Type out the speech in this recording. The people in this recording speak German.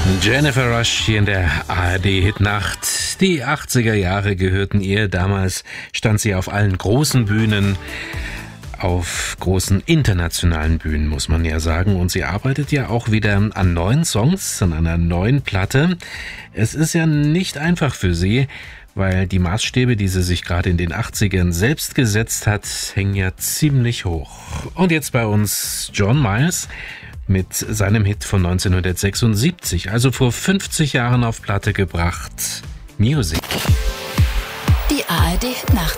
Jennifer Rush hier in der ARD-Hitnacht. Die 80er Jahre gehörten ihr. Damals stand sie auf allen großen Bühnen, auf großen internationalen Bühnen, muss man ja sagen. Und sie arbeitet ja auch wieder an neuen Songs, an einer neuen Platte. Es ist ja nicht einfach für sie, weil die Maßstäbe, die sie sich gerade in den 80ern selbst gesetzt hat, hängen ja ziemlich hoch. Und jetzt bei uns John Miles mit seinem Hit von 1976, also vor 50 Jahren auf Platte gebracht, Music. Die ARD Hitnacht.